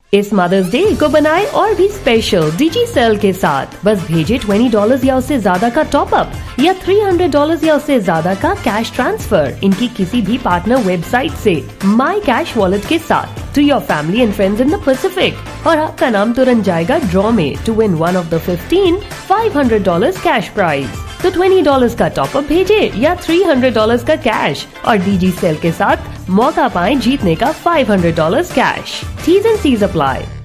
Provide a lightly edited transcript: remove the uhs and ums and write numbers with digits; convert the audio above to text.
इस mother's day को बनाए और भी स्पेशल डिजी सेल के साथ। बस भेजे $20 या उससे ज्यादा का टॉप अप या $300 या उससे ज्यादा का कैश ट्रांसफर इनकी किसी भी पार्टनर वेबसाइट से माई कैश वॉलेट के साथ to your family and friends in the Pacific और आपका नाम तुरंत जाएगा ड्रॉ में to win one of the 15 $500 cash prize. तो $20 का टॉप अप भेजे या $300 का कैश और डीजी सेल के साथ मौका पाएं जीतने का $500 cash. T's and C's apply।